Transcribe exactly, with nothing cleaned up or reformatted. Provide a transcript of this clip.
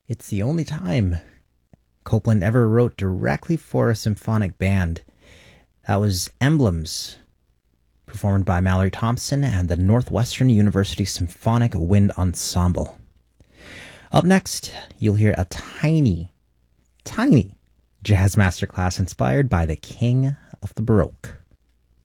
It's the only time Copland ever wrote directly for a symphonic band. That was Emblems, performed by Mallory Thompson and the Northwestern University Symphonic Wind Ensemble. Up next, you'll hear a tiny, tiny jazz masterclass inspired by the king of the Baroque.